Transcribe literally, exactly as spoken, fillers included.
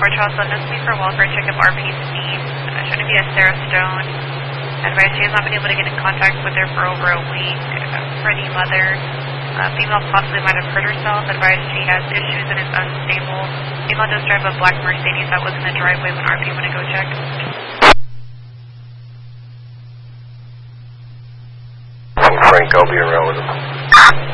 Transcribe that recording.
Charles, send us me for welfare check of R P C. Uh, shouldn't be a Sarah Stone. Advised she has not been able to get in contact with her for over a week. Uh, Freddie mother. Uh, female possibly might have hurt herself. Advised she has issues and is unstable. Female does drive a black Mercedes that was in the driveway when R P went to go check. Frank, I'll be around with him.